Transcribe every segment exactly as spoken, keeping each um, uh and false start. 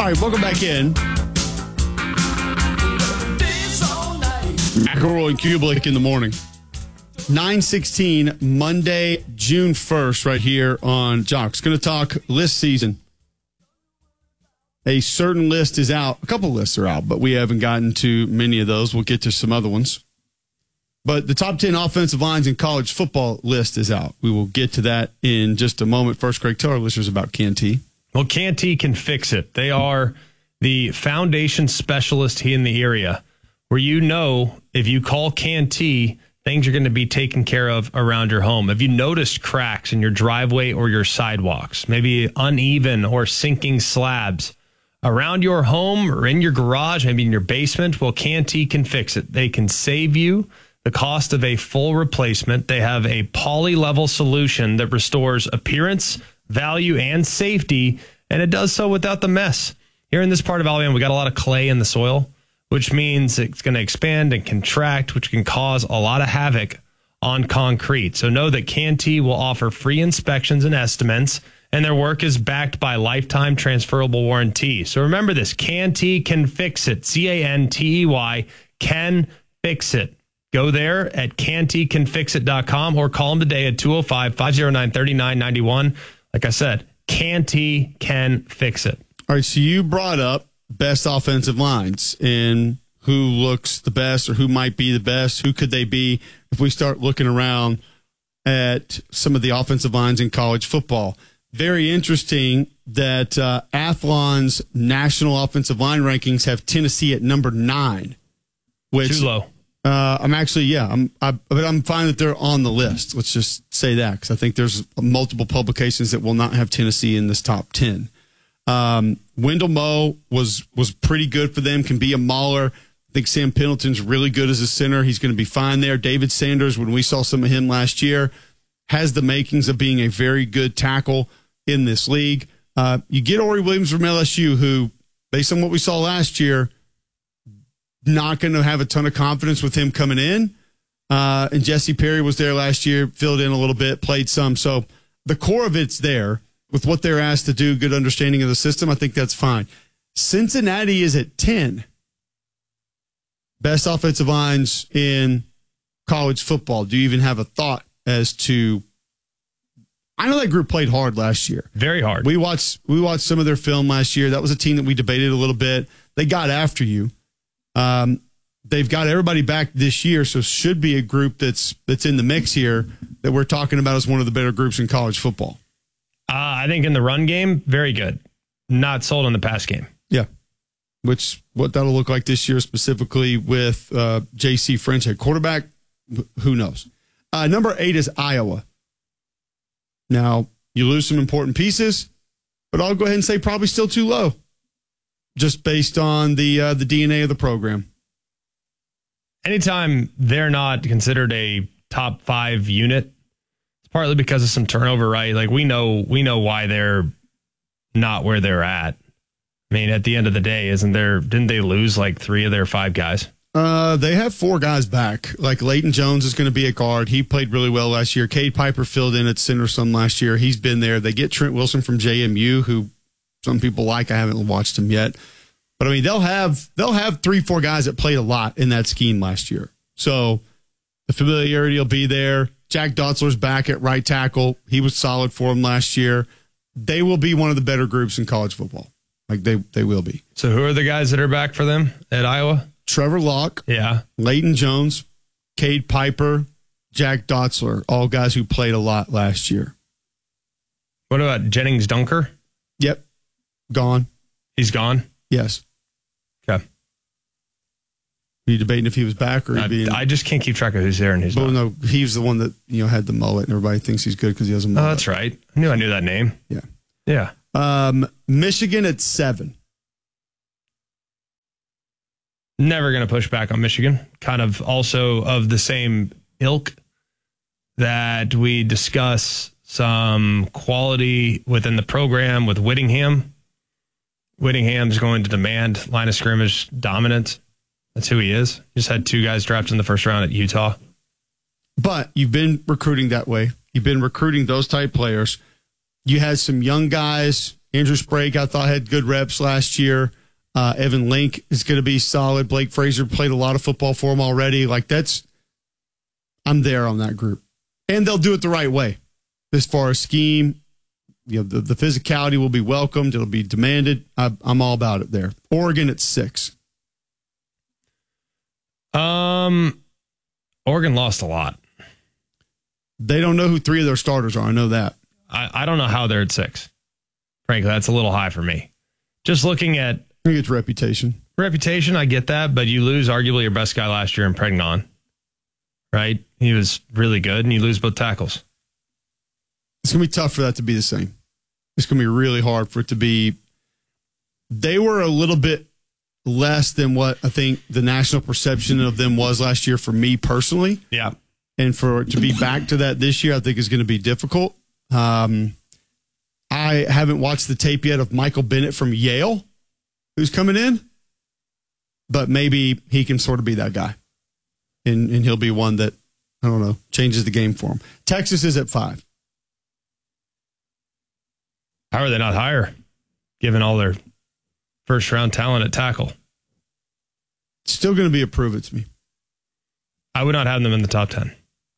right, welcome back in. McElroy and Kublik in the morning. nine sixteen, Monday, June first, right here on Jocks. Going to talk list season. A certain list is out. A couple lists are out, but we haven't gotten to many of those. We'll get to some other ones. But the top ten offensive lines in college football list is out. We will get to that in just a moment. First, Craig, tell our listeners about Canty. Well, Canty can fix it. They are the foundation specialist here in the area where you know if you call Canty, things are going to be taken care of around your home. Have you noticed cracks in your driveway or your sidewalks? Maybe uneven or sinking slabs around your home or in your garage, maybe in your basement? Well, Canty can fix it. They can save you the cost of a full replacement. They have a poly-level solution that restores appearance, value, and safety, and it does so without the mess. Here in this part of Alabama, we got a lot of clay in the soil, which means it's going to expand and contract, which can cause a lot of havoc on concrete. So know that Canty will offer free inspections and estimates, and their work is backed by lifetime transferable warranty. So remember this, Canty can fix it. C A N T E Y, can fix it. Go there at canty can fix it dot com or call them today at two oh five, five oh nine, three nine nine one. Like I said, Canty can fix it. All right, so you brought up best offensive lines and who looks the best or who might be the best. Who could they be if we start looking around at some of the offensive lines in college football? Very interesting that uh, Athlon's national offensive line rankings have Tennessee at number nine. Which, Too low. Uh, I'm actually, yeah, I'm, I, but I'm fine that they're on the list. Let's just say that because I think there's multiple publications that will not have Tennessee in this top ten. Um, Wendell Moe was was pretty good for them. Can be a mauler. I think Sam Pendleton's really good as a center. He's going to be fine there. David Sanders, when we saw some of him last year, has the makings of being a very good tackle in this league. Uh, you get Ori Williams from L S U, who, based on what we saw last year, not going to have a ton of confidence with him coming in. Uh, and Jesse Perry was there last year, filled in a little bit, played some. So the core of it's there with what they're asked to do, good understanding of the system. I think that's fine. Cincinnati is at ten. Best offensive lines in college football. Do you even have a thought as to... I know that group played hard last year. Very hard. We watched, we watched some of their film last year. That was a team that we debated a little bit. They got after you. Um, they've got everybody back this year, so should be a group that's that's in the mix here that we're talking about as one of the better groups in college football. Uh, I think in the run game, very good. Not sold on the pass game. Yeah, which what that'll look like this year specifically with uh, J C French at quarterback, who knows? Uh, number eight is Iowa. Now, you lose some important pieces, but I'll go ahead and say probably still too low. Just based on the uh, the D N A of the program. Anytime they're not considered a top five unit, it's partly because of some turnover, right? Like we know we know why they're not where they're at. I mean, at the end of the day, isn't there? Didn't they lose like three of their five guys? Uh, they have four guys back. Like Leighton Jones is going to be a guard. He played really well last year. Cade Piper filled in at center some last year. He's been there. They get Trent Wilson from J M U, who some people like. I haven't watched him yet. But I mean, they'll have they'll have three, four guys that played a lot in that scheme last year. So the familiarity will be there. Jack Dotzler's back at right tackle. He was solid for them last year. They will be one of the better groups in college football. Like they they will be. So who are the guys that are back for them at Iowa? Trevor Locke, yeah, Leighton Jones, Cade Piper, Jack Dotzler, all guys who played a lot last year. What about Jennings Dunker? Yep, gone. He's gone? Yes. Okay. Are you debating if he was back or I, being... I just can't keep track of who's there and who's but not. No, he's the one that you know had the mullet, and everybody thinks he's good because he has a mullet. Oh, that's right. I knew I knew that name. Yeah. Yeah. Um, Michigan at seven. Never going to push back on Michigan. Kind of also of the same ilk that we discuss some quality within the program with Whittingham. Whittingham's going to demand line of scrimmage dominance. That's who he is. Just had two guys drafted in the first round at Utah. But you've been recruiting that way. You've been recruiting those type players. You had some young guys Andrew Sprague, I thought, had good reps last year. Uh, Evan Link is going to be solid. Blake Fraser played a lot of football for him already. Like, that's, I'm there on that group. And they'll do it the right way. As far as scheme, you know, the, the physicality will be welcomed. It'll be demanded. I, I'm all about it there. Oregon at six. Um, Oregon lost a lot. They don't know who three of their starters are. I know that. I, I don't know how they're at six. Frankly, that's a little high for me. Just looking at I think it's reputation. Reputation, I get that, but you lose arguably your best guy last year in Pregnon, right? He was really good, and you lose both tackles. It's going to be tough for that to be the same. It's going to be really hard for it to be. They were a little bit less than what I think the national perception of them was last year for me personally. Yeah. And for it to be back to that this year, I think is going to be difficult. Um, I haven't watched the tape yet of Michael Bennett from Yale, who's coming in, but maybe he can sort of be that guy. And, and he'll be one that, I don't know, changes the game for him. Texas is at five. How are they not higher, given all their first-round talent at tackle? It's still going to be a prove it to me. I would not have them in the top ten.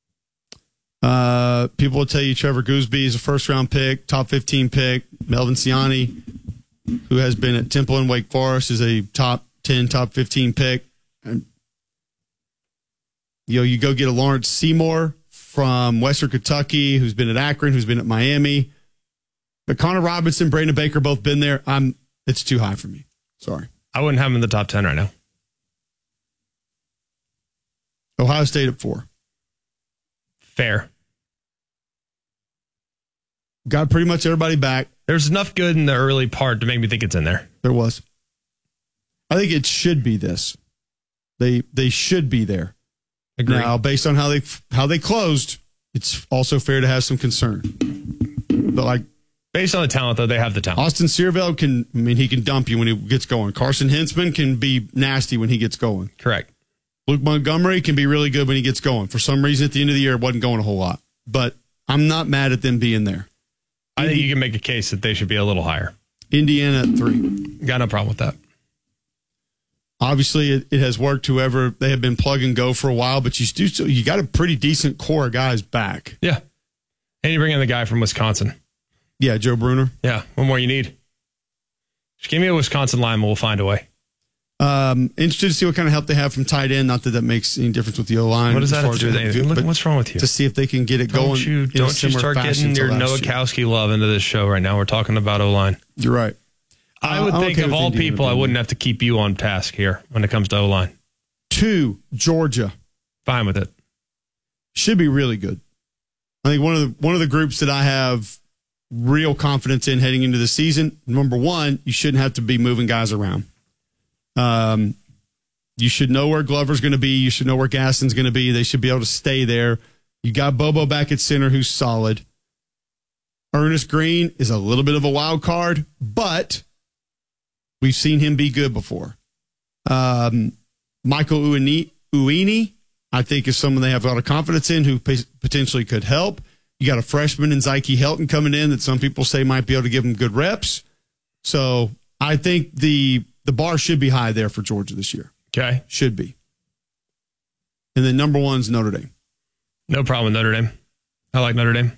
Uh, people will tell you Trevor Gooseby is a first-round pick, top fifteen pick. Melvin Siani, who has been at Temple and Wake Forest, is a top ten, top fifteen pick. And, you know, you go get a Lawrence Seymour from Western Kentucky, who's been at Akron, who's been at Miami. But Connor Robinson, Brandon Baker, both been there. I'm. It's too high for me. Sorry. I wouldn't have them in the top ten right now. Ohio State at four. Fair. Got pretty much everybody back. There's enough good in the early part to make me think it's in there. There was. I think it should be this. They they should be there. Agreed. Now, based on how they how they closed, it's also fair to have some concern. But like based on the talent, though, they have the talent. Austin Searveld can, I mean, he can dump you when he gets going. Carson Hintzman can be nasty when he gets going. Correct. Luke Montgomery can be really good when he gets going. For some reason, at the end of the year, it wasn't going a whole lot. But I'm not mad at them being there. I think you can make a case that they should be a little higher. Indiana at three. Got no problem with that. Obviously, it, it has worked. Whoever they have been plug and go for a while, but you do still, you got a pretty decent core of guys back. Yeah, and you bring in the guy from Wisconsin. Yeah, Joe Bruner. Yeah, what more you need? Just give me a Wisconsin lineman. We'll find a way. Um, interested to see what kind of help they have from tight end. Not that that makes any difference with the O line. What does that have to do with anything? Look, what's wrong with you? To see if they can get it don't going. You, don't you start getting your Nowakowski love into this show right now. We're talking about O line. You're right. I would uh, think okay of all Indiana people, I wouldn't have to keep you on task here when it comes to O line. Two, Georgia. Fine with it. Should be really good. I think one of the one of the groups that I have real confidence in heading into the season. Number one, you shouldn't have to be moving guys around. Um, you should know where Glover's going to be. You should know where Gasson's going to be. They should be able to stay there. You got Bobo back at center, who's solid. Ernest Green is a little bit of a wild card, but we've seen him be good before. Um, Michael Uini, Uini, I think, is someone they have a lot of confidence in who potentially could help. You got a freshman in Zyke Helton coming in that some people say might be able to give him good reps. So I think the the bar should be high there for Georgia this year. Okay. Should be. And then number one's Notre Dame. No problem with Notre Dame. I like Notre Dame.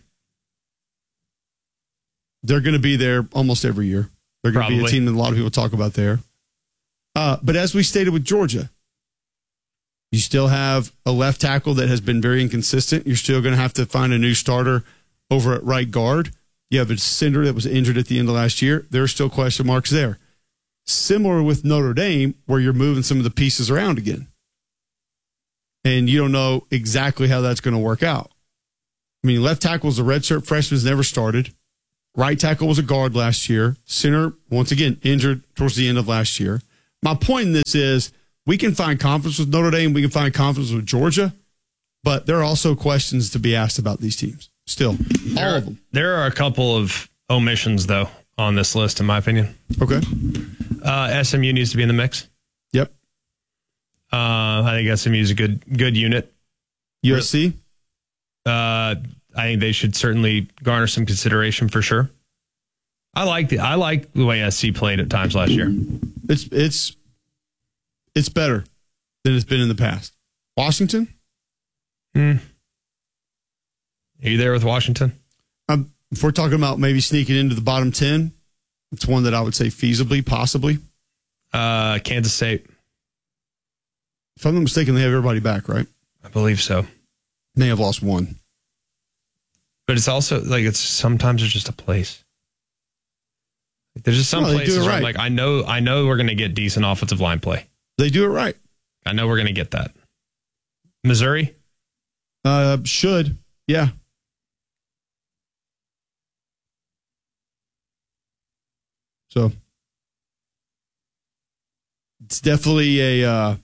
They're going to be there almost every year. They're going to be a team that a lot of people talk about there. Uh, but as we stated with Georgia, you still have a left tackle that has been very inconsistent. You're still going to have to find a new starter over at right guard. You have a center that was injured at the end of last year. There are still question marks there. Similar with Notre Dame, where you're moving some of the pieces around again. And you don't know exactly how that's going to work out. I mean, left tackle was a redshirt freshman, never started. Right tackle was a guard last year. Center, once again, injured towards the end of last year. My point in this is we can find confidence with Notre Dame. We can find confidence with Georgia. But there are also questions to be asked about these teams. Still, there all are, of them. There are a couple of omissions, though, on this list, in my opinion. Okay. Uh, S M U needs to be in the mix. Yep. Uh, I think S M U is a good good unit. U S C? Uh, I think they should certainly garner some consideration for sure. I like the I like the way S C played at times last year. It's it's it's better than it's been in the past. Washington? Hmm. Are you there with Washington? Um, if we're talking about maybe sneaking into the bottom ten, it's one that I would say feasibly, possibly. Uh, Kansas State. If I'm not mistaken, they have everybody back, right? I believe so. May have lost one. But it's also like it's sometimes it's just a place. Like, there's just some No, they do places it where right. I'm like I know I know we're going to get decent offensive line play. They do it right. I know we're going to get that. Missouri? Uh, should. Yeah. So it's definitely a, uh,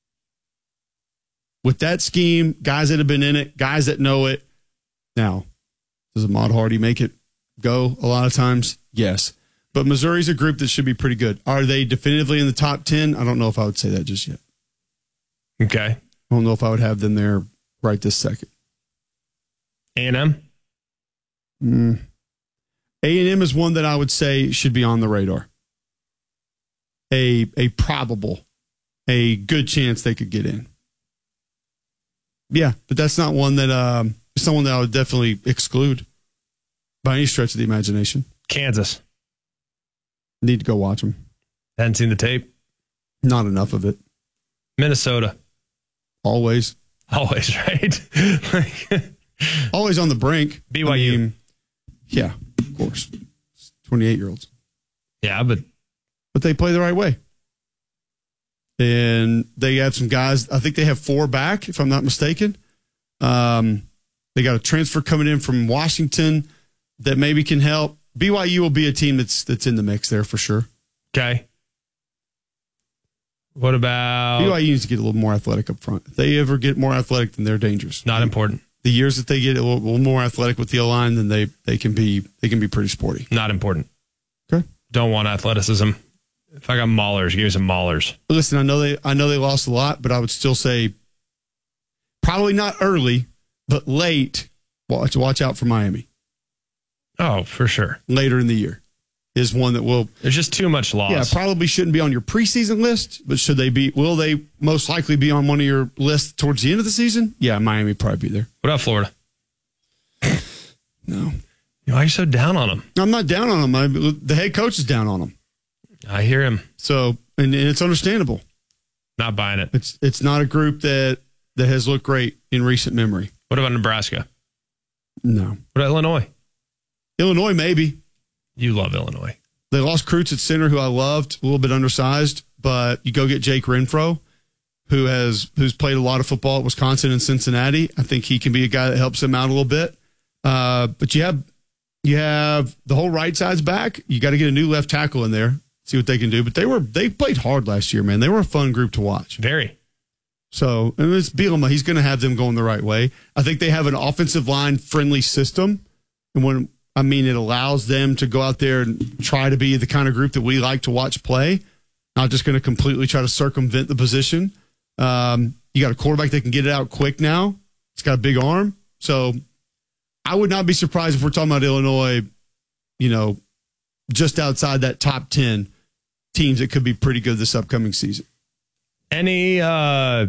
with that scheme, guys that have been in it, guys that know it. Now, does Ahmad Hardy make it go a lot of times? Yes. But Missouri's a group that should be pretty good. Are they definitively in the top ten? I don't know if I would say that just yet. Okay. I don't know if I would have them there right this second. A and M? Mm. A and M is one that I would say should be on the radar. A a probable, a good chance they could get in. Yeah, but that's not one that um, it's not one that I would definitely exclude by any stretch of the imagination. Kansas. Need to go watch them. Hadn't seen the tape. Not enough of it. Minnesota. Always. Always, right? Like, Always on the brink. B Y U. I mean, yeah, of course. twenty-eight-year-olds. Yeah, but But they play the right way. And they have some guys, I think they have four back, if I'm not mistaken. Um, they got a transfer coming in from Washington that maybe can help. B Y U will be a team that's that's in the mix there for sure. okay. What about B Y U needs to get a little more athletic up front. If they ever get more athletic, then they're dangerous. not important? The years that they get a little, little more athletic with the O-line, then they, they can be they can be pretty sporty. Not important. Okay. Don't want athleticism. If I got maulers, give me some maulers. Listen, I know they I know they lost a lot, but I would still say probably not early, but late. Watch watch out for Miami. Oh, for sure. Later in the year is one that will There's just too much loss. yeah probably shouldn't be on your preseason list, but should they be? Will they most likely be on one of your lists towards the end of the season? Yeah, Miami would probably be there. What about Florida? No, Why are you so down on them? I'm not down on them. I, the head coach is down on them. I hear him. So and, and it's understandable. Not buying it. It's it's not a group that that has looked great in recent memory. What about Nebraska? No, What about Illinois? Illinois maybe. You love Illinois. They lost Kreutz at center, who I loved, a little bit undersized, but you go get Jake Renfro, who has who's played a lot of football at Wisconsin and Cincinnati. I think he can be a guy that helps them out a little bit. Uh, but you have you have the whole right side's back. You got to get a new left tackle in there, see what they can do. But they were they played hard last year, man. They were a fun group to watch. Very. So, and it's Bielema. He's going to have them going the right way. I think they have an offensive line friendly system, and when I mean, it allows them to go out there and try to be the kind of group that we like to watch play. Not just going to completely try to circumvent the position. Um, you got a quarterback that can get it out quick now. It's got a big arm. So I would not be surprised if we're talking about Illinois, you know, just outside that top ten teams that could be pretty good this upcoming season. Any uh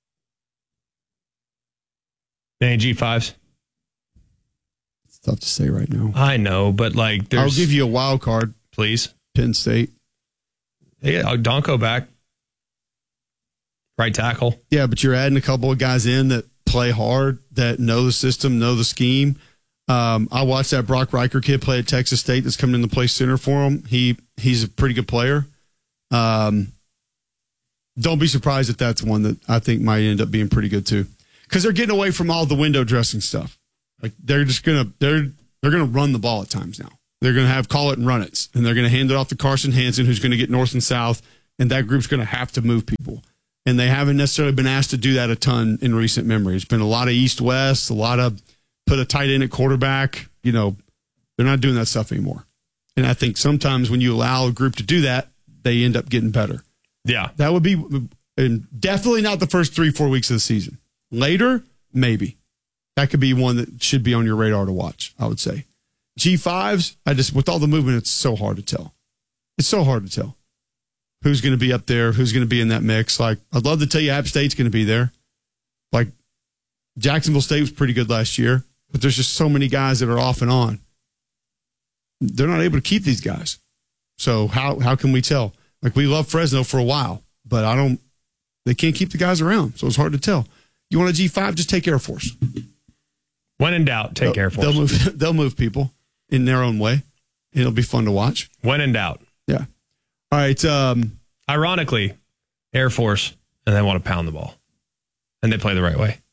any G fives? It's tough to say right now. I know, but like there's I'll give you a wild card. please. Penn State. Yeah, Donko back. Right tackle. Yeah, but you're adding a couple of guys in that play hard, that know the system, know the scheme. Um, I watched that Brock Riker kid play at Texas State that's coming in to play center for him. He He's a pretty good player. Um, don't be surprised if that's one that I think might end up being pretty good too. Because they're getting away from all the window dressing stuff. Like they're just gonna they're they're gonna run the ball at times now. They're gonna have call it and run it, and they're gonna hand it off to Carson Hansen, who's gonna get north and south, and that group's gonna have to move people. And they haven't necessarily been asked to do that a ton in recent memory. It's been a lot of east-west, a lot of put a tight end at quarterback. You know, they're not doing that stuff anymore. And I think sometimes when you allow a group to do that, they end up getting better. Yeah. That would be and definitely not the first three, four weeks of the season. Later, maybe. That could be one that should be on your radar to watch, I would say. G fives, I just, with all the movement, it's so hard to tell. It's so hard to tell who's going to be up there, who's going to be in that mix. Like, I'd love to tell you App State's going to be there. Like, Jacksonville State was pretty good last year, but there's just so many guys that are off and on. They're not able to keep these guys. So how how can we tell? Like, we love Fresno for a while, but I don't, they can't keep the guys around, so it's hard to tell. You want a G five, just take Air Force. When in doubt, take they'll, Air Force. They'll move, they'll move people in their own way. It'll be fun to watch. When in doubt. Yeah. All right. Um, Ironically, Air Force, and they want to pound the ball. And they play the right way.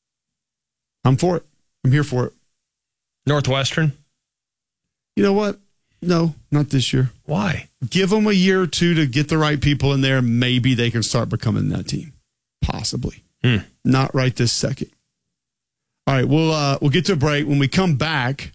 I'm for it. I'm here for it. Northwestern? You know what? No, not this year. Why? Give them a year or two to get the right people in there. Maybe they can start becoming that team. Possibly. Hmm. Not right this second. All right, we'll uh, we'll get to a break. When we come back,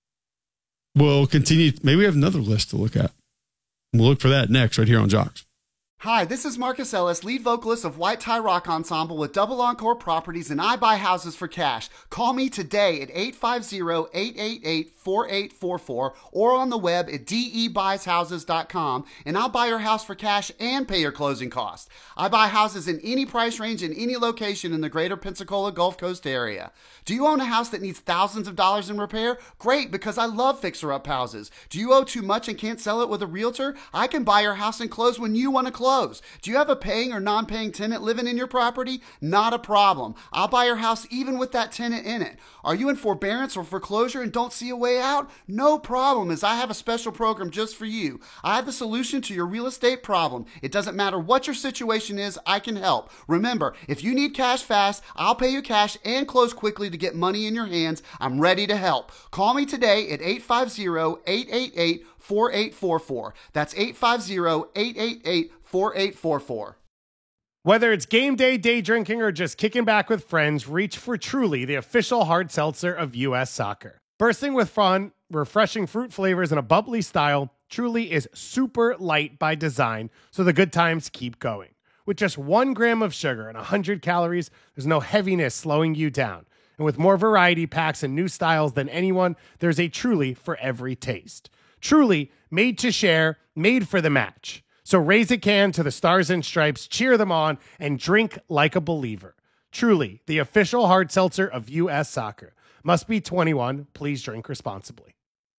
we'll continue. Maybe we have another list to look at. We'll look for that next, right here on Jocks. Hi, this is Marcus Ellis, lead vocalist of White Tie Rock Ensemble with Double Encore Properties, and I buy houses for cash. Call me today at eight five zero, eight eight eight, four eight four four or on the web at d e buys houses dot com, and I'll buy your house for cash and pay your closing costs. I buy houses in any price range in any location in the greater Pensacola Gulf Coast area. Do you own a house that needs thousands of dollars in repair? Great, because I love fixer-up houses. Do you owe too much and can't sell it with a realtor? I can buy your house and close when you want to close. Do you have a paying or non-paying tenant living in your property? Not a problem. I'll buy your house even with that tenant in it. Are you in forbearance or foreclosure and don't see a way out? No problem, as I have a special program just for you. I have the solution to your real estate problem. It doesn't matter what your situation is, I can help. Remember, if you need cash fast, I'll pay you cash and close quickly to get money in your hands. I'm ready to help. Call me today at eight five zero, eight eight eight, four eight four four. That's eight five zero, eight eight eight, four eight four four. Whether it's game day, day drinking, or just kicking back with friends, reach for Truly, the official hard seltzer of U S Soccer. Bursting with fun, refreshing fruit flavors, and a bubbly style, Truly is super light by design, so the good times keep going. With just one gram of sugar and one hundred calories, there's no heaviness slowing you down. And with more variety packs and new styles than anyone, there's a Truly for every taste. Truly, made to share, made for the match. So raise a can to the Stars and Stripes, cheer them on, and drink like a believer. Truly, the official hard seltzer of U S Soccer. Must be twenty-one. Please drink responsibly.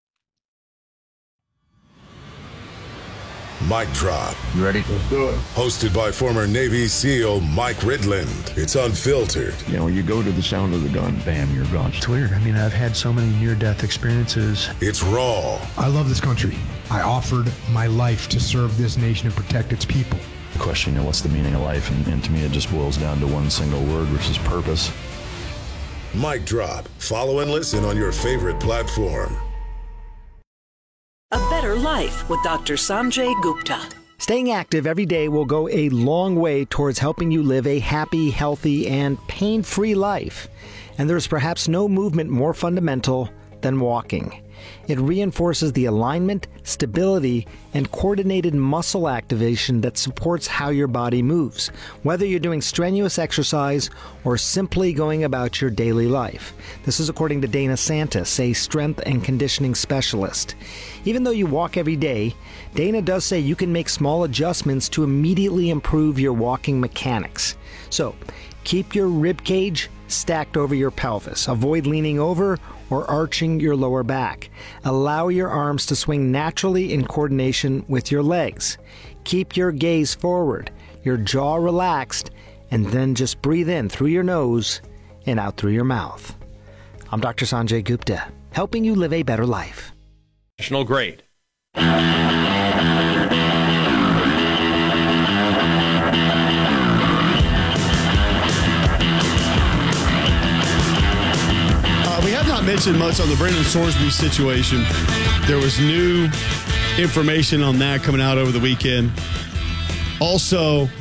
Mic Drop. You ready? Let's do it. Hosted by former Navy SEAL Mike Ridland. It's unfiltered. You know, you go to the sound of the gun, bam, you're gone. It's weird. I mean, I've had so many near-death experiences. It's raw. I love this country. I offered my life to serve this nation and protect its people. The question, you know, what's the meaning of life? And, and to me, it just boils down to one single word, which is purpose. Mic Drop. Follow and listen on your favorite platform. A Better Life with Doctor Sanjay Gupta. Staying active every day will go a long way towards helping you live a happy, healthy, and pain-free life. And there's perhaps no movement more fundamental than walking. It reinforces the alignment, stability, and coordinated muscle activation that supports how your body moves, whether you're doing strenuous exercise or simply going about your daily life. This is according to Dana Santis, a strength and conditioning specialist. Even though you walk every day, Dana does say you can make small adjustments to immediately improve your walking mechanics. So, keep your rib cage stacked over your pelvis. Avoid leaning over or arching your lower back. Allow your arms to swing naturally in coordination with your legs. Keep your gaze forward, your jaw relaxed, and then just breathe in through your nose and out through your mouth. I'm Doctor Sanjay Gupta, helping you live a better life. National grade. We have not mentioned much on the Brendan Sorsby situation. There was new information on that coming out over the weekend. Also,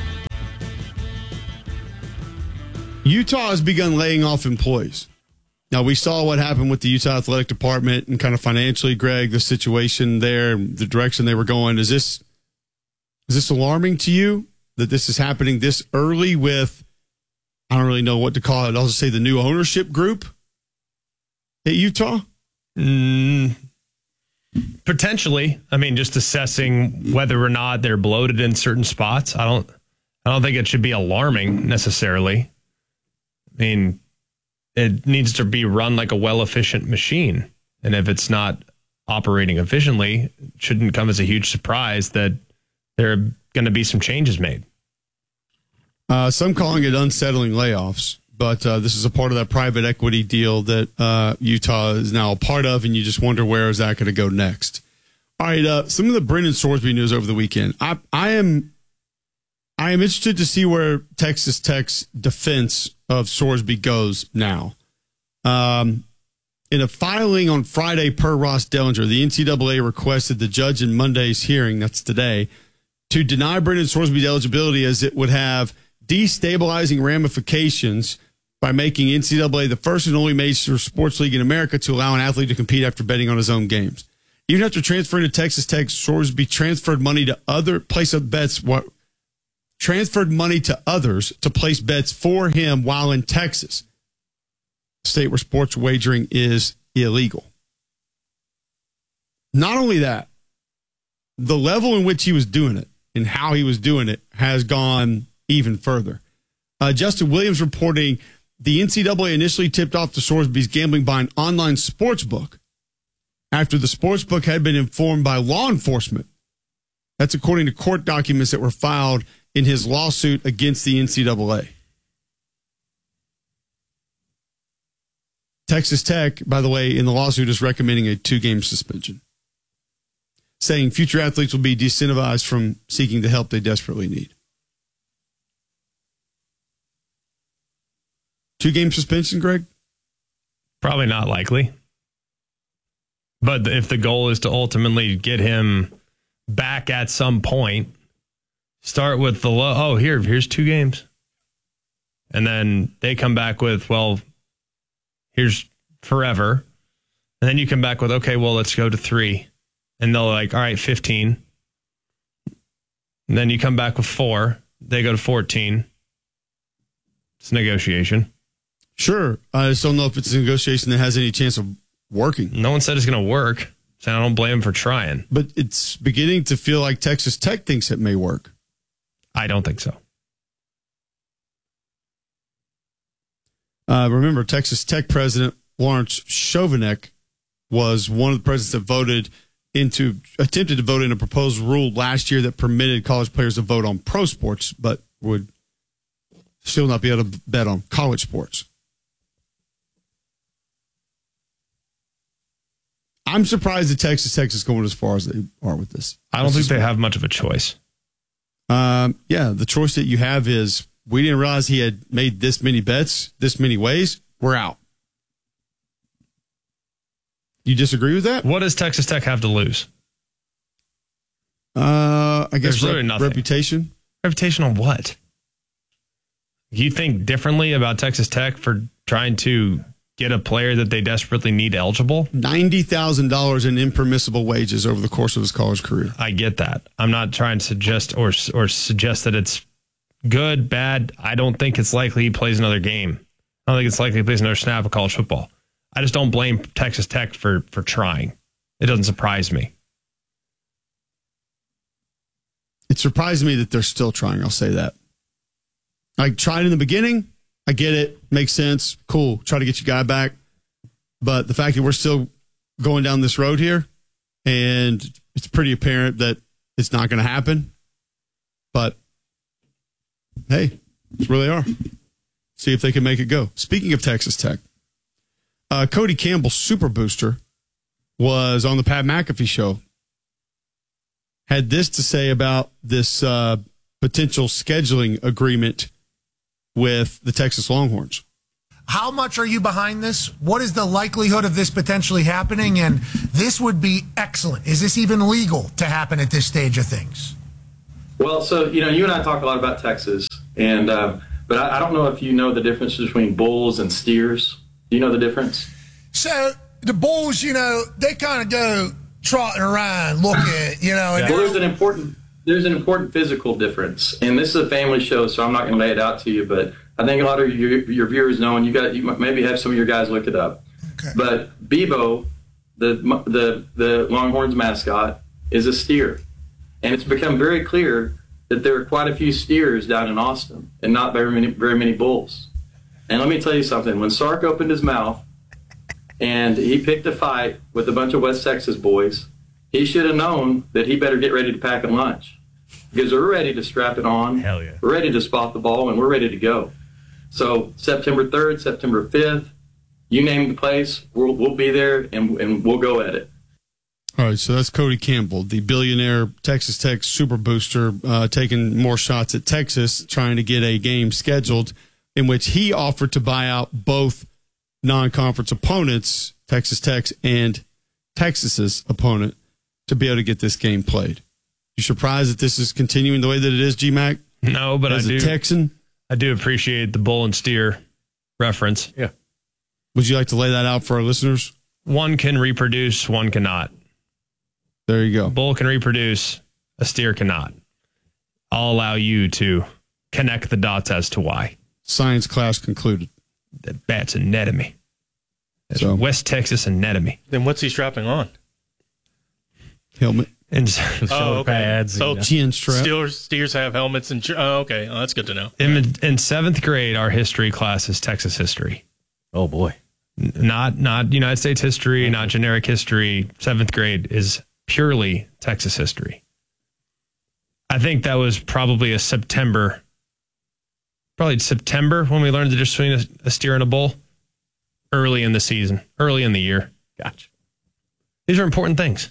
Utah has begun laying off employees. Now, we saw what happened with the Utah Athletic Department and kind of financially, Greg, the situation there, the direction they were going. Is this is this alarming to you that this is happening this early with, I don't really know what to call it, I'll just say the new ownership group at Utah? Mm, potentially. I mean, just assessing whether or not they're bloated in certain spots. I don't I don't think it should be alarming necessarily. I mean, it needs to be run like a well-efficient machine. And if it's not operating efficiently, it shouldn't come as a huge surprise that there are going to be some changes made. Uh, some calling it unsettling layoffs, but uh, this is a part of that private equity deal that uh, Utah is now a part of, and you just wonder where is that going to go next. All right, uh, some of the Brendan Sorsby news over the weekend. I, I am I am interested to see where Texas Tech's defense of Sorsby goes now. Um, in a filing on Friday per Ross Dellinger, the N C double A requested the judge in Monday's hearing, that's today, to deny Brendan Sorsby's eligibility as it would have destabilizing ramifications by making N C double A the first and only major sports league in America to allow an athlete to compete after betting on his own games. Even after transferring to Texas Tech, Sorsby transferred money to other place of bets. What transferred money to others to place bets for him while in Texas, state where sports wagering is illegal. Not only that, the level in which he was doing it and how he was doing it has gone even further. Uh, Justin Williams reporting the N C double A initially tipped off to Sorsby's gambling by an online sports book after the sports book had been informed by law enforcement. That's according to court documents that were filed in his lawsuit against the N C double A. Texas Tech, by the way, in the lawsuit is recommending a two-game suspension, saying future athletes will be disincentivized from seeking the help they desperately need. Two-game suspension, Greg? Probably not likely. But if the goal is to ultimately get him back at some point, start with the low, oh, here, here's two games. And then they come back with, well, here's forever. And then you come back with, okay, well, let's go to three. And they'll like, all right, fifteen. And then you come back with four. They go to fourteen. It's negotiation. Sure. I just don't know if it's a negotiation that has any chance of working. No one said it's going to work, so I don't blame him for trying. But it's beginning to feel like Texas Tech thinks it may work. I don't think so. Uh, remember, Texas Tech President Lawrence Chovanec was one of the presidents that voted into, attempted to vote in a proposed rule last year that permitted college players to vote on pro sports, but would still not be able to bet on college sports. I'm surprised that Texas Tech is going as far as they are with this. I don't think they have much of a choice. Um, yeah, the choice that you have is we didn't realize he had made this many bets, this many ways. We're out. You disagree with that? What does Texas Tech have to lose? Uh, I guess rep- nothing. reputation. Reputation on what? You think differently about Texas Tech for trying to get a player that they desperately need eligible? ninety thousand dollars in impermissible wages over the course of his college career. I get that. I'm not trying to suggest or or suggest that it's good, bad. I don't think it's likely he plays another game. I don't think it's likely he plays another snap of college football. I just don't blame Texas Tech for, for trying. It doesn't surprise me. It surprised me that they're still trying. I'll say that. I tried in the beginning. I get it. Makes sense. Cool. Try to get your guy back. But the fact that we're still going down this road here, and it's pretty apparent that it's not going to happen. But, hey, it's where they are. See if they can make it go. Speaking of Texas Tech, uh, Cody Campbell, Super Booster, was on the Pat McAfee show. Had this to say about this uh, potential scheduling agreement with the Texas Longhorns. How much are you behind this? What is the likelihood of this potentially happening? And this would be excellent. Is this even legal to happen at this stage of things? Well, so, you know, you and I talk a lot about Texas, and uh, but I, I don't know if you know the difference between bulls and steers. Do you know the difference? So the bulls, you know, they kind of go trotting around, looking, you know. And well, there's an important there's an important physical difference, and this is a family show, so I'm not going to lay it out to you, but I think a lot of your, your viewers know, and you got you maybe have some of your guys look it up. Okay. But Bebo the the the Longhorns mascot is a steer, and it's become very clear that there are quite a few steers down in Austin, and not very many very many bulls. And let me tell you something: when Sark opened his mouth and he picked a fight with a bunch of West Texas boys, he should have known that he better get ready to pack a lunch, because we're ready to strap it on. Hell yeah. We're ready to spot the ball, and we're ready to go. So September third, September fifth, you name the place, we'll, we'll be there, and, and we'll go at it. All right, so that's Cody Campbell, the billionaire Texas Tech super booster, uh, taking more shots at Texas, trying to get a game scheduled in which he offered to buy out both non-conference opponents, Texas Tech's and Texas's opponent, to be able to get this game played. You surprised that this is continuing the way that it is, G-Mac? No, but As I do. a Texan? I do appreciate the bull and steer reference. Yeah. Would you like to lay that out for our listeners? One can reproduce, one cannot. There you go. Bull can reproduce, a steer cannot. I'll allow you to connect the dots as to why. Science class concluded. That bat's anatomy. That's So- West Texas anatomy. Then what's he strapping on? Helmet. And Oh, okay. pads, So you know. Chin strap. steers, steers have helmets and. Oh, okay. Oh, that's good to know. in, in seventh grade, our history class is Texas history. Oh, boy. N- Not not United States history, not generic history. Seventh grade is purely Texas history. I think that was probably a September, probably September when we learned the difference between a, a steer and a bull. Early in the season, early in the year. Gotcha. These are important things.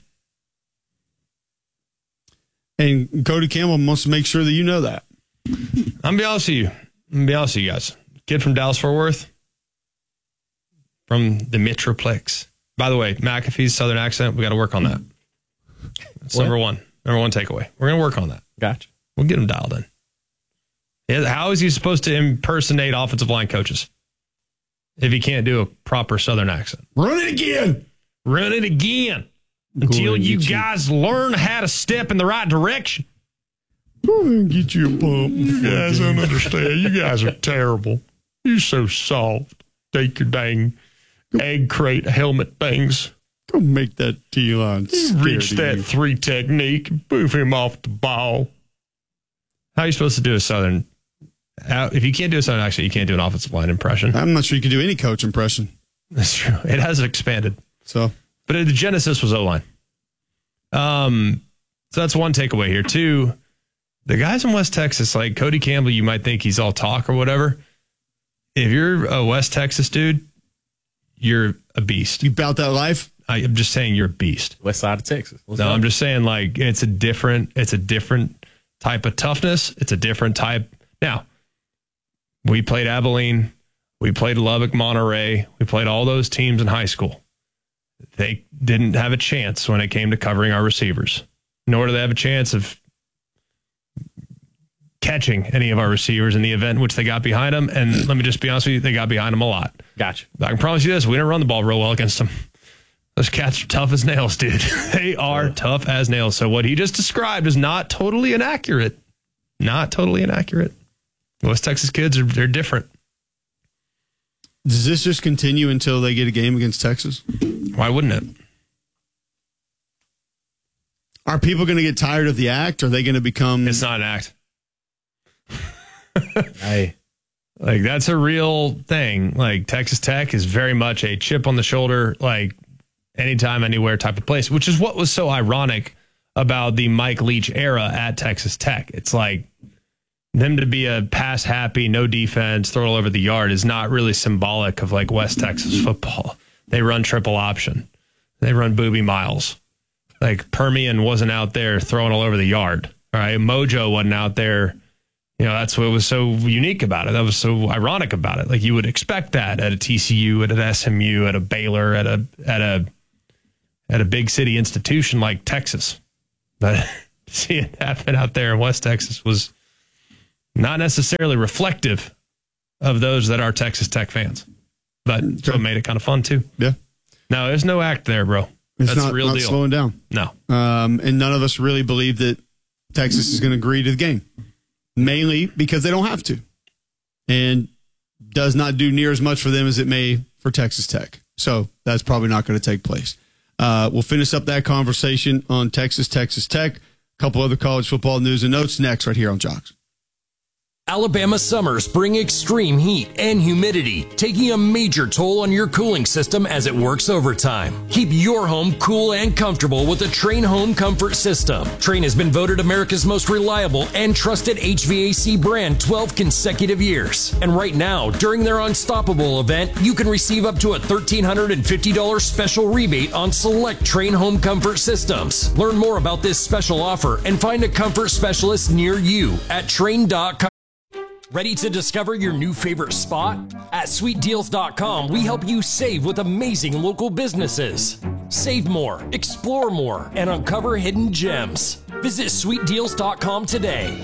And Cody Campbell wants to make sure that you know that. I'm gonna be honest with you. I'm gonna be honest with you guys. Kid from Dallas Fort Worth, from the Metroplex. By the way, McAfee's Southern accent, we got to work on that. That's What? number one. Number one takeaway. We're gonna work on that. Gotcha. We'll get him dialed in. Yeah, how is he supposed to impersonate offensive line coaches if he can't do a proper Southern accent? Run it again. Run it again until ahead and you get you- guys learn how to step in the right direction. Go ahead and get you a pump. You guys don't understand. You guys are terrible. You're so soft. Take your dang egg crate helmet things. Go make that T-line. Reach that three technique and move him off the ball. How are you supposed to do a Southern? How, if you can't do a Southern accent, you can't do an offensive line impression. I'm not sure you can do any coach impression. That's true. It has expanded. So, but the genesis was O-line. Um, so that's one takeaway here. Two, the guys in West Texas, like Cody Campbell, you might think he's all talk or whatever. If you're a West Texas dude, you're a beast. You about that life? I, I'm just saying you're a beast. West side of Texas. What's no, up? I'm just saying like it's a different, it's a different type of toughness. It's a different type. Now, we played Abilene. We played Lubbock, Monterey. We played all those teams in high school. They didn't have a chance when it came to covering our receivers, nor do they have a chance of catching any of our receivers in the event in which they got behind them. And let me just be honest with you, they got behind them a lot. Gotcha. I can promise you this, we don't run the ball real well against them. Those cats are tough as nails, dude. They are tough as nails. So what he just described is not totally inaccurate. Not totally inaccurate. West Texas kids are they're different. Does this just continue until they get a game against Texas? Why wouldn't it? Are people going to get tired of the act? Or are they going to become... It's not an act. Hey. Like, that's a real thing. Like, Texas Tech is very much a chip on the shoulder, like, anytime, anywhere type of place, which is what was so ironic about the Mike Leach era at Texas Tech. It's like them to be a pass happy, no defense, throw it all over the yard is not really symbolic of like West Texas football. They run triple option. They run booby miles. Like Permian wasn't out there throwing all over the yard. All right. Mojo wasn't out there. You know, that's what was so unique about it. That was so ironic about it. Like you would expect that at a T C U, at an S M U, at a Baylor, at a at a at a big city institution like Texas. But see it happen out there in West Texas was not necessarily reflective of those that are Texas Tech fans. But so it made it kind of fun too. Yeah. No, there's no act there, bro. It's That's not, the real not deal. slowing down. No. Um, and none of us really believe that Texas is going to agree to the game. Mainly because they don't have to. And does not do near as much for them as it may for Texas Tech. So that's probably not going to take place. Uh, we'll finish up that conversation on Texas, Texas Tech. A couple other college football news and notes next right here on Jocks. Alabama summers bring extreme heat and humidity, taking a major toll on your cooling system as it works overtime. Keep your home cool and comfortable with the Trane Home Comfort System. Trane has been voted America's most reliable and trusted H V A C brand twelve consecutive years. And right now, during their Unstoppable event, you can receive up to a one thousand three hundred fifty dollars special rebate on select Trane Home Comfort Systems. Learn more about this special offer and find a comfort specialist near you at Trane dot com. Ready to discover your new favorite spot? At sweet deals dot com, we help you save with amazing local businesses. Save more, explore more, and uncover hidden gems. Visit sweet deals dot com today.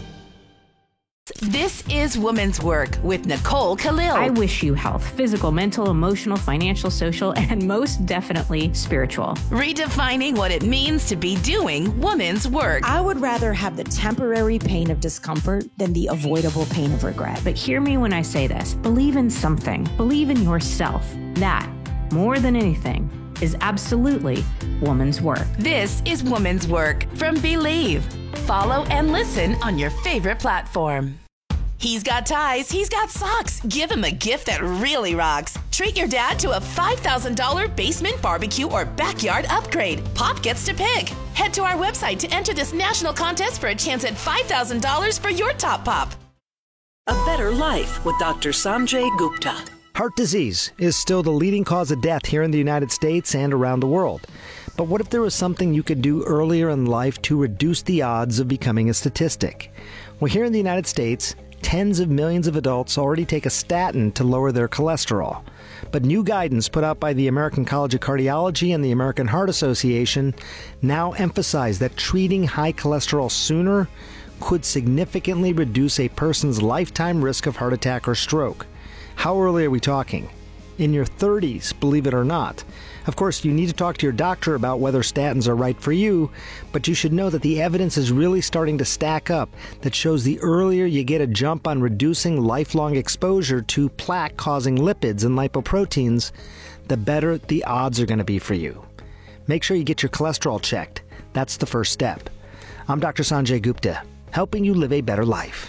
This is Woman's Work with Nicole Khalil. I wish you health, physical, mental, emotional, financial, social, and most definitely spiritual. Redefining what it means to be doing woman's work. I would rather have the temporary pain of discomfort than the avoidable pain of regret. But hear me when I say this. Believe in something. Believe in yourself. That, more than anything, is absolutely woman's work. This is Woman's Work from Believe. Follow and listen on your favorite platform. He's got ties, he's got socks. Give him a gift that really rocks. Treat your dad to a five thousand dollars basement barbecue or backyard upgrade. Pop gets to pick. Head to our website to enter this national contest for a chance at five thousand dollars for your top pop. A Better Life with Doctor Sanjay Gupta. Heart disease is still the leading cause of death here in the United States and around the world. But what if there was something you could do earlier in life to reduce the odds of becoming a statistic? Well, here in the United States, tens of millions of adults already take a statin to lower their cholesterol. But new guidance put out by the American College of Cardiology and the American Heart Association now emphasize that treating high cholesterol sooner could significantly reduce a person's lifetime risk of heart attack or stroke. How early are we talking? In your thirties, believe it or not. Of course, you need to talk to your doctor about whether statins are right for you, but you should know that the evidence is really starting to stack up that shows the earlier you get a jump on reducing lifelong exposure to plaque-causing lipids and lipoproteins, the better the odds are going to be for you. Make sure you get your cholesterol checked. That's the first step. I'm Doctor Sanjay Gupta, helping you live a better life.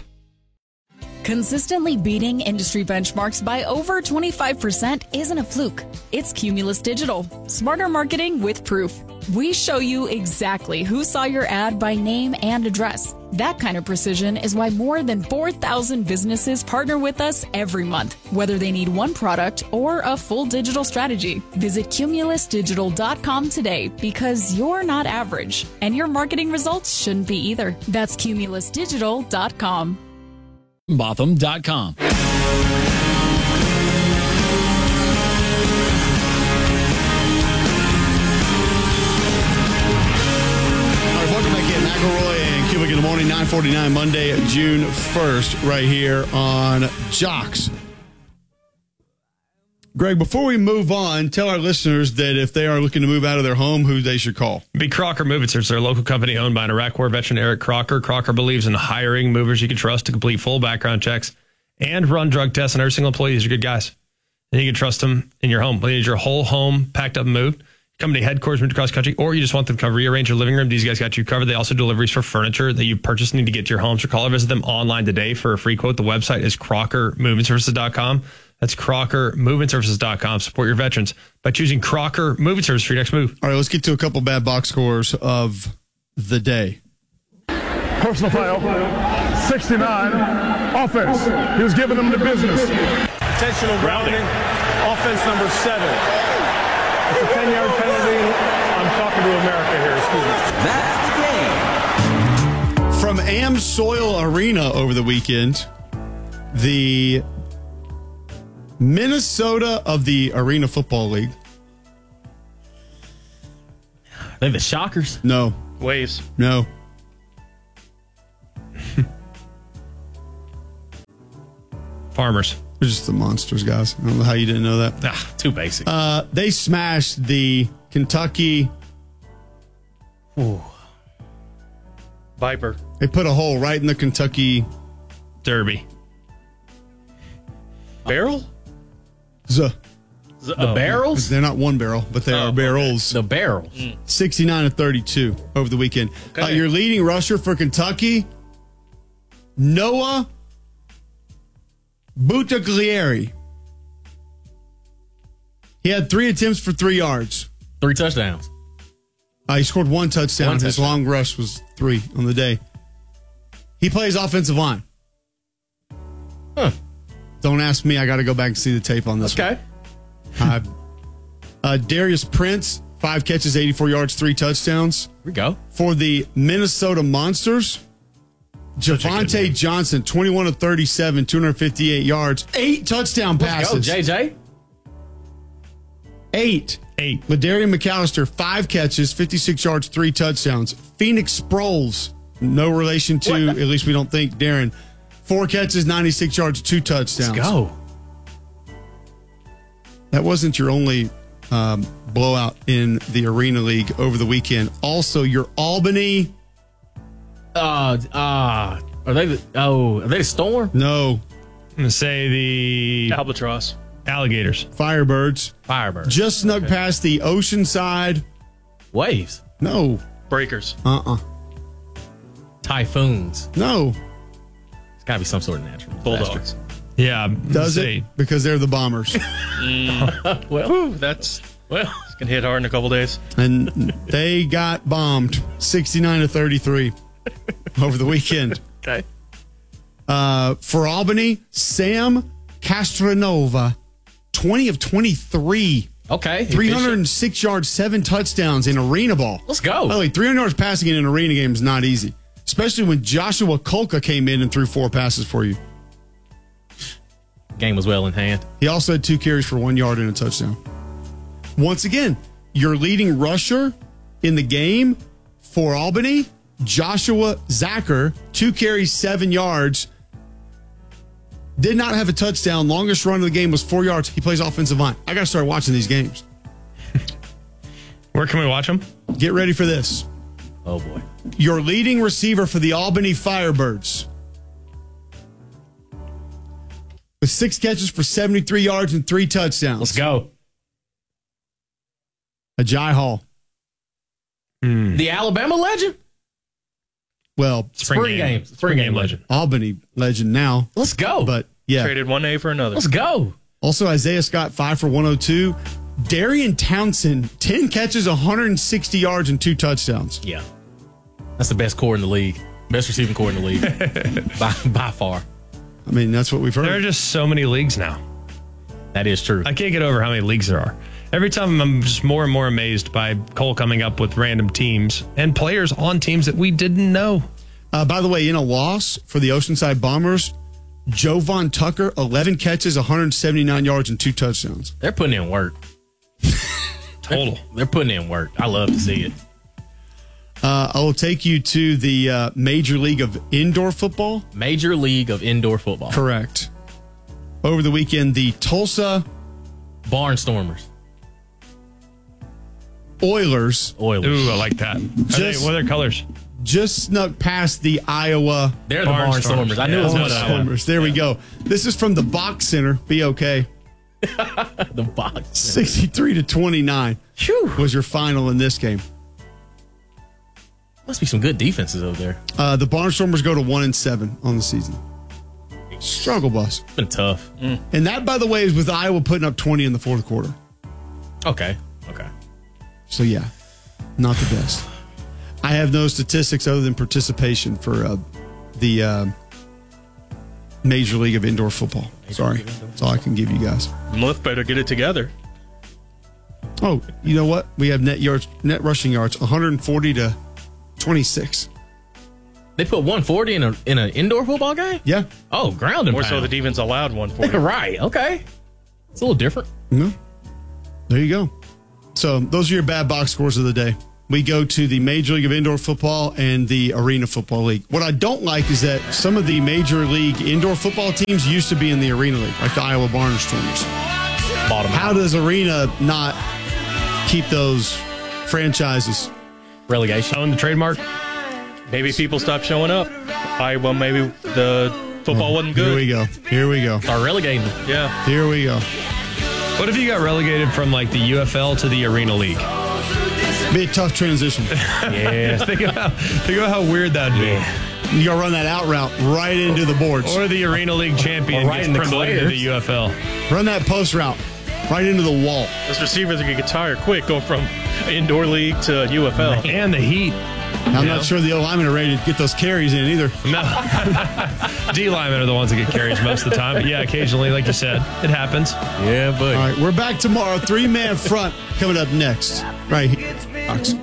Consistently beating industry benchmarks by over twenty-five percent isn't a fluke. It's Cumulus Digital. Smarter marketing with proof. We show you exactly who saw your ad by name and address. That kind of precision is why more than four thousand businesses partner with us every month, whether they need one product or a full digital strategy. Visit cumulus digital dot com today because you're not average, and your marketing results shouldn't be either. That's cumulus digital dot com. Botham dot com. All right, welcome back in. McElroy and Cubic in the morning, nine forty-nine, Monday, June first, right here on Jocks. Greg, before we move on, tell our listeners that if they are looking to move out of their home, who they should call. Be Crocker Moving Service. They're a local company owned by an Iraq War veteran, Eric Crocker. Crocker believes in hiring movers you can trust to complete full background checks and run drug tests on every single employee. These are good guys. And you can trust them in your home. Whether you need your whole home packed up and moved, company headquarters moved across the country, or you just want them to rearrange your living room, these guys got you covered. They also do deliveries for furniture that you purchase and need to get to your home. So call or visit them online today for a free quote. The website is crocker moving services dot com. That's crocker moving services dot com. Support your veterans by choosing Crocker Moving Service for your next move. All right, let's get to a couple bad box scores of the day. Personal foul, sixty-nine, offense. He was giving them the business. Intentional grounding, offense number seven. It's a ten-yard penalty. I'm talking to America here, excuse me. That's the game. From Amsoil Arena over the weekend, the Minnesota of the Arena Football League. They the Shockers? No. Waves. No. Farmers. They're just the monsters, guys. I don't know how you didn't know that. Ah, too basic. Uh, they smashed the Kentucky Ooh. Viper. They put a hole right in the Kentucky Derby. Barrel? Z. The oh, barrels? They're not one barrel, but they oh, are barrels. The barrels. Mm. sixty-nine to thirty-two over the weekend. Okay. Uh, your leading rusher for Kentucky, Noah Butaglieri. He had three attempts for three yards. Three touchdowns. Uh, he scored one touchdown. One His touchdown. long rush was three on the day. He plays offensive line. Huh. Don't ask me. I got to go back and see the tape on this Okay. one. Uh, uh, Darius Prince, five catches, eighty-four yards, three touchdowns. Here we go. For the Minnesota Monsters, Javonte Johnson, twenty-one of thirty-seven, two hundred fifty-eight yards, eight touchdown passes. Let's go, J J. Eight. Eight. Ladarian McAllister, five catches, fifty-six yards, three touchdowns. Phoenix Sproles, no relation to, What? at least we don't think, Darren. Four catches, ninety-six yards, two touchdowns. Let's go. That wasn't your only um, blowout in the Arena League over the weekend. Also, your Albany. Uh, uh, are they the, oh, are they the Storm? No. I'm going to say the Albatross. Alligators. Firebirds. Firebirds. Just snuck Okay. past the Oceanside. Waves. No. Breakers. Uh-uh. Typhoons. No. It's got to be some sort of natural Bulldogs. disaster. Yeah. Does say, it? Because they're the Bombers. Mm. Well, Whew, that's, well, it's going to hit hard in a couple days. And they got bombed sixty-nine to thirty-three over the weekend. Okay. Uh, for Albany, Sam Castronova, twenty of twenty-three. Okay. three hundred six yards, seven touchdowns in arena ball. Let's go. By the way, three hundred yards passing in an arena game is not easy, especially when Joshua Kolka came in and threw four passes for you. Game was well in hand. He also had two carries for one yard and a touchdown. Once again, your leading rusher in the game for Albany, Joshua Zacher, two carries, seven yards. Did not have a touchdown. Longest run of the game was four yards. He plays offensive line. I got to start watching these games. Where can we watch them? Get ready for this. Oh, boy. Your leading receiver for the Albany Firebirds, with six catches for seventy-three yards and three touchdowns. Let's go. Ajay Hall. Mm. The Alabama legend? Well, Spring, Spring game. Spring, Spring game legend. Albany legend now. Let's go. But yeah. Traded one A for another. Let's go. Also, Isaiah Scott, five for one oh two. Darian Townsend, ten catches, one hundred sixty yards, and two touchdowns. Yeah. That's the best core in the league. Best receiving core in the league. by, by far. I mean, that's what we've heard. There are just so many leagues now. That is true. I can't get over how many leagues there are. Every time I'm just more and more amazed by Cole coming up with random teams and players on teams that we didn't know. Uh, by the way, in a loss for the Oceanside Bombers, Jovan Tucker, eleven catches, one hundred seventy-nine yards, and two touchdowns. They're putting in work. Total. They're, they're putting in work. I love to see it. Uh, I will take you to the uh, Major League of Indoor Football. Major League of Indoor Football. Correct. Over the weekend, the Tulsa Barnstormers. Oilers. Oilers. Ooh, I like that. Are Just- they, what are their colors? Just snuck past the Iowa. They're the Barnstormers. I knew it was one of them. Barnstormers. There we go. This is from the Box Center. Be okay. The box. sixty-three to twenty-nine Whew. was your final in this game. Must be some good defenses over there. Uh, the Barnstormers go to one and seven on the season. Struggle bus. It's been tough. Mm. And that, by the way, is with Iowa putting up twenty in the fourth quarter. Okay. Okay. So, yeah, not the best. I have no statistics other than participation for uh, the uh, Major League of Indoor Football. Sorry. That's all I can give you guys. Muth better get it together. Oh, you know what? We have net yards, net rushing yards, one hundred forty to twenty-six. They put one forty in a in an indoor football game? Yeah. Oh, ground and More pound. so the defense allowed one for you. Right. Okay. It's a little different. No. There you go. So those are your bad box scores of the day. We go to the Major League of Indoor Football and the Arena Football League. What I don't like is that some of the Major League Indoor Football teams used to be in the Arena League, like the Iowa Barnstormers. Bottom How out. does Arena not keep those franchises? Relegation. Own the trademark? Maybe people stopped showing up. Iowa, maybe the football wasn't Here good. we go. Here we go. Are relegating. Yeah. Here we go. What if you got relegated from like the U F L to the Arena League? Be a tough transition. Yeah. think about think about how weird that'd be. Yeah. You gotta run that out route right into the boards. Or the Arena League champion right gets in the promoted to clears. the U F L. Run that post route right into the wall. Those receivers are going to get tired quick going from indoor league to U F L. And the heat. I'm You not know? sure the O-linemen are ready to get those carries in either. No. D-linemen are the ones that get carries most of the time. But yeah, occasionally, like you said, it happens. Yeah, buddy. All right, we're back tomorrow. Three-man front coming up next. Right here. Fox.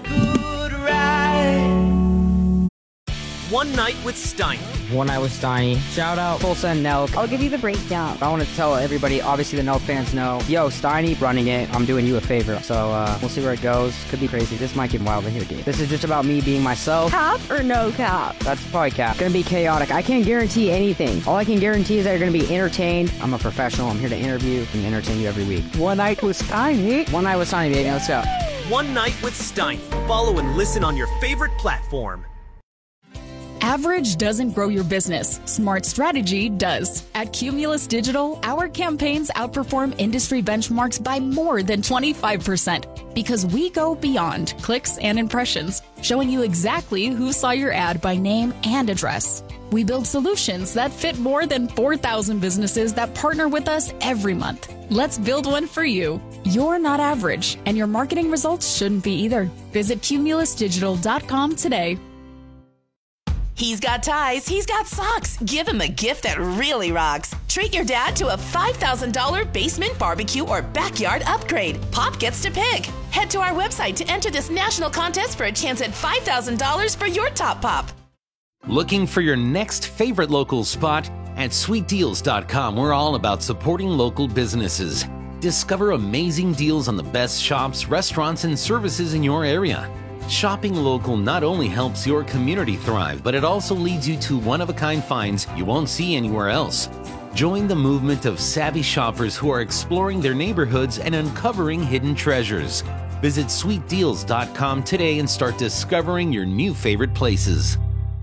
One Night with Steiny. One Night with Steiny. Shout out Full Send Nelk. I'll give you the breakdown. I want to tell everybody, obviously the Nelk fans know, yo, Steiny running it. I'm doing you a favor. So uh, we'll see where it goes. Could be crazy. This might get wild in here, dude. This is just about me being myself. Cap or no cap? That's probably cap. Gonna be chaotic. I can't guarantee anything. All I can guarantee is that you're gonna be entertained. I'm a professional. I'm here to interview and entertain you every week. One Night with Steiny. One Night with Steiny, baby. Let's go. One Night with Steiny. Follow and listen on your favorite platform. Average doesn't grow your business. Smart strategy does. At Cumulus Digital, our campaigns outperform industry benchmarks by more than twenty-five percent because we go beyond clicks and impressions, showing you exactly who saw your ad by name and address. We build solutions that fit more than four thousand businesses that partner with us every month. Let's build one for you. You're not average, and your marketing results shouldn't be either. Visit cumulus digital dot com today. He's got ties, he's got socks. Give him a gift that really rocks. Treat your dad to a five thousand dollars basement barbecue or backyard upgrade. Pop gets to pick. Head to our website to enter this national contest for a chance at five thousand dollars for your top pop. Looking for your next favorite local spot? At sweet deals dot com, we're all about supporting local businesses. Discover amazing deals on the best shops, restaurants, and services in your area. Shopping local not only helps your community thrive, but it also leads you to one-of-a-kind finds you won't see anywhere else. Join the movement of savvy shoppers who are exploring their neighborhoods and uncovering hidden treasures. Visit sweet deals dot com today and start discovering your new favorite places.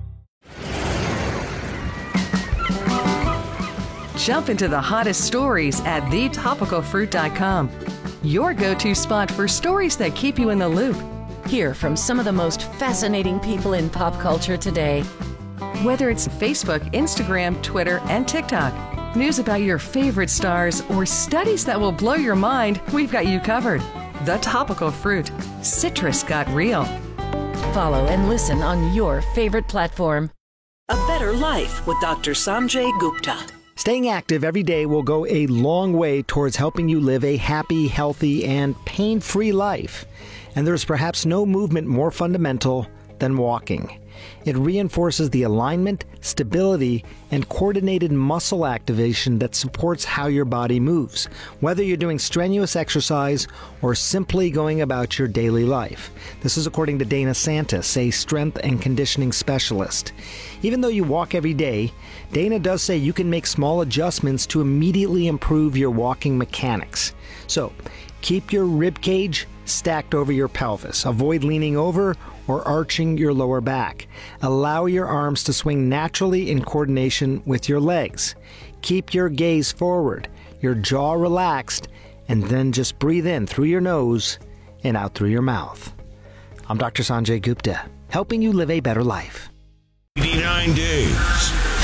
Jump into the hottest stories at the topical fruit dot com. Your go-to spot for stories that keep you in the loop. Hear from some of the most fascinating people in pop culture today. Whether it's Facebook, Instagram, Twitter, and TikTok, news about your favorite stars, or studies that will blow your mind, we've got you covered. The Topical Fruit. Citrus got real. Follow and listen on your favorite platform. A Better Life with Doctor Sanjay Gupta. Staying active every day will go a long way towards helping you live a happy, healthy, and pain-free life. And there's perhaps no movement more fundamental than walking. It reinforces the alignment, stability, and coordinated muscle activation that supports how your body moves, whether you're doing strenuous exercise or simply going about your daily life. This is according to Dana Santis, a strength and conditioning specialist. Even though you walk every day, Dana does say you can make small adjustments to immediately improve your walking mechanics. So, keep your rib cage stacked over your pelvis. Avoid leaning over or arching your lower back. Allow your arms to swing naturally in coordination with your legs. Keep your gaze forward, your jaw relaxed, and then just breathe in through your nose and out through your mouth. I'm Doctor Sanjay Gupta, helping you live a better life. eighty-nine days